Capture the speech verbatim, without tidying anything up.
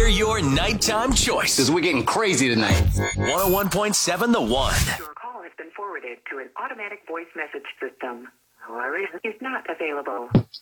We're your nighttime choice. Because we're getting crazy tonight. one oh one point seven The One. Your call has been forwarded to an automatic voice message system. However, is not available.